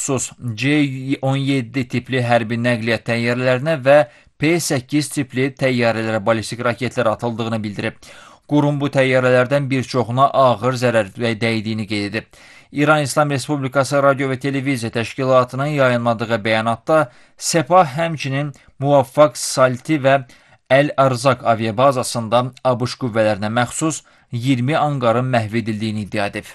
məxsus C-17 tipli hərbi nəqliyyat təyyarələrinə və P-8 tipli təyyarələrə ballistik raketlər atıldığını bildirib. Qurum bu təyyarələrdən bir çoxuna ağır zərər dəydiyini qeyd edib. İran İslam Respublikası Radio və Televiziya Təşkilatının yayınladığı bəyanatda Sepah həmçinin Muvaffaq Salti və Əl-Arzaq aviabazasında ABŞ qüvvələrinə məxsus 20 anqarın məhv edildiyini iddia edib.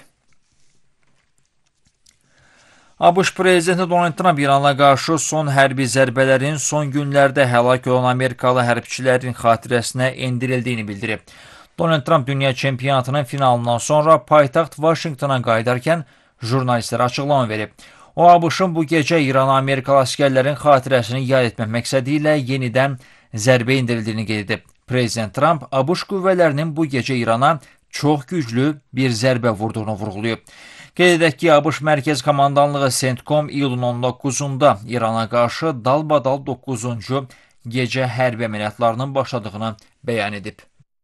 ABŞ prezidenti Donald Trump İrana qarşı son hərbi zərbələrin son günlərdə həlak olan Amerikalı hərbçilərin xatirəsinə endirildiyini bildirib. Donald Trump dünya çempionatının finalından sonra paytaxt Vaşinqtona qayıdarkən jurnalistlərə açıqlama verib. O, ABŞ-ın bu gecə İrana Amerikalı əsgərlərin xatirəsini yad etmək məqsədi ilə yenidən zərbə indirildiyini qeyd edib. Prezident Trump ABŞ qüvvələrinin bu gecə İrana çox güclü bir zərbə vurduğunu vurğulayıb. Qeyd edək ki, ABŞ Mərkəz Komandanlığı CENTCOM iyulun 19-da İrana qarşı dalbadal 9-cu gecə hərbi əməliyyatlarının başladığını bəyan edib.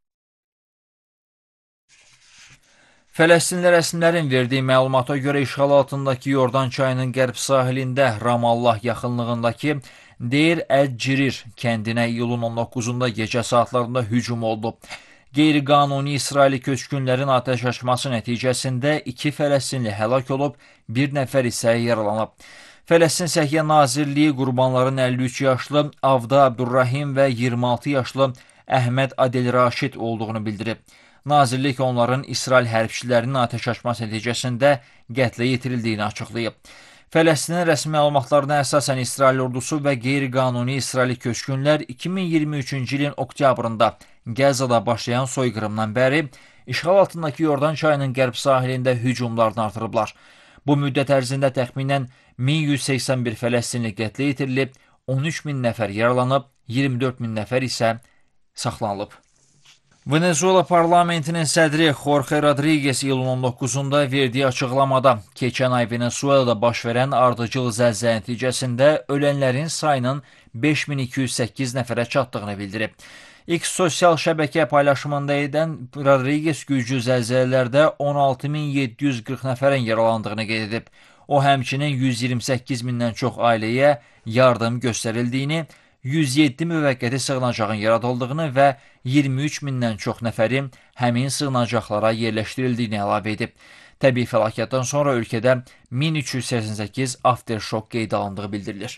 Fələstinli rəsmilərin verdiyi məlumata görə işğal altındakı Yordan çayının qərb sahilində Ramallah yaxınlığındakı Deyr Əl-Cirir kəndinə iyulun 19-da gecə saatlarında hücum oldu. Qeyri-qanuni İsraili köçkünlərin atəş açması nəticəsində 2 Fələstinli həlak olub, 1 nəfər isə yaralanıb. Fələstin Səhiyyə Nazirliyi qurbanların 53 yaşlı Avda Abdurrahim və 26 yaşlı Əhməd Adel Raşid olduğunu bildirib. Nazirlik onların İsrail hərbçilərinin atəş açması nəticəsində qətlə yetirildiyini açıqlayıb. Fələstinin rəsmi məlumatlarına əsasən İsrail ordusu və qeyri-qanuni İsraili köçkünlər 2023-cü ilin oktyabrında Qəzzada başlayan soyqırımdan bəri işğal altındakı Yordan çayının qərb sahilində hücumlarını artırıblar. Bu müddət ərzində təxminən 1181 Fələstinli qətlə yetirilib, 13 min nəfər yaralanıb, 24 min nəfər isə saxlanılıb. Venezuela parlamentinin sədri Jorge Rodriguez iyulun 19-da verdiyi açıqlamada keçən ay Venezuelada baş verən ardıcıl zəlzələ nəticəsində ölənlərin sayının 5208 nəfərə çatdığını bildirib. X sosial şəbəkə paylaşımında edən Rodriguez güclü zəlzələlərdə 16740 nəfərin yaralandığını qeyd edib. O, həmçinin 128 mindən çox ailəyə yardım göstərildiyini, 107 müvəqqəti sığınacağın yaradıldığını və 23 mindən çox nəfərin həmin sığınacaqlara yerləşdirildiyini əlavə edib. Təbii fəlakətdən sonra ölkədə 1388 aftershock qeydə alındığı bildirilir.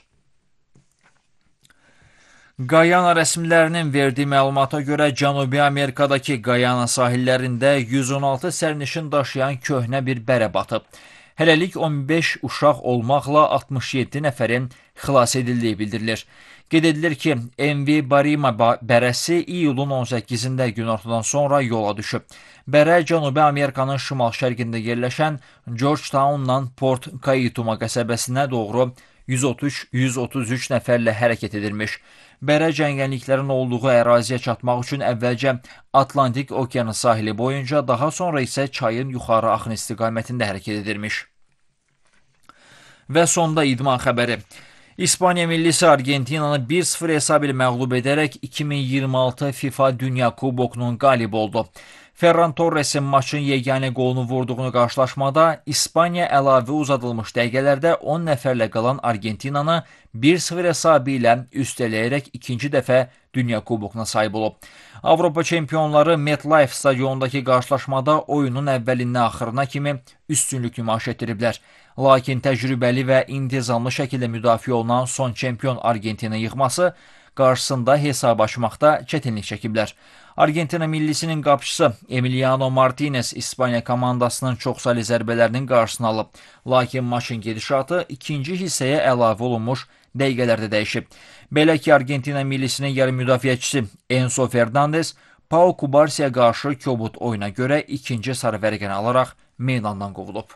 Gayana rəsmilərinin verdiyi məlumata görə Cənubi Amerikadakı Gayana sahillərində 116 sərnişin daşıyan köhnə bir bərə batıb. Hələlik 15 uşaq olmaqla 67 nəfərin xilas edildiyi bildirilir. Qeyd edilir ki, MV Barima bərəsi iyulun 18-də günortadan sonra yola düşüb. Bərə Cənubi Amerikanın şimal-şərqində yerləşən Georgetowndan Port Kaituma qəsəbəsinə doğru 133 nəfərlə hərəkət edilmiş. Bərə cəngəlliklərin olduğu əraziyə çatmaq üçün əvvəlcə Atlantik Okeanı sahili boyunca, daha sonra isə çayın yuxarı axın istiqamətində hərəkət edilmiş. Və sonda idman xəbəri. İspaniya millisi Argentinanı 1-0 hesab ilə məğlub edərək 2026 FIFA Dünya Kubokunun qalib oldu. Ferran Torresin maçın yeganə qolunu vurduğunu qarşılaşmada İspaniya əlavə uzadılmış dəqiqələrdə 10 nəfərlə qalan Argentinanı 1-0 hesabı ilə üstələyərək ikinci dəfə Dünya Kubokuna sahib olub. Avropa çempionları MetLife stadionundakı qarşılaşmada oyunun əvvəlindən axırına kimi üstünlük nümayiş etdiriblər. Lakin təcrübəli və intizamlı şəkildə müdafiə olunan son çempion Argentina yığması qarşısında hesab açmaqda çətinlik çəkiblər. Argentina millisinin qapıçısı Emiliano Martinez İspaniya komandasının çoxsaylı zərbələrinin qarşısını alıb. Lakin maçın gedişatı ikinci hissəyə əlavə olunmuş dəqiqələrdə dəyişib. Belə ki, Argentina millisinin yarım müdafiəçisi Enzo Fernandez Pau Cubarsiyə qarşı kobud oyuna görə ikinci sarı vərəqəni alaraq meydandan qovulub.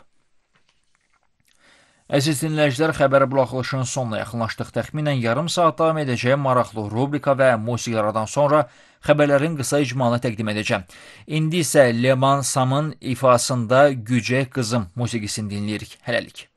Əziz dinləyicilər, xəbər buraxılışının sonuna yaxınlaşdıq. Təxminən yarım saat davam edəcək maraqlı rubrika və musiqilərdən sonra xəbərlərin qısa icmalını təqdim edəcəm. İndi isə Leman Samın ifasında Gücə Qızım musiqisini dinləyirik. Hələlik.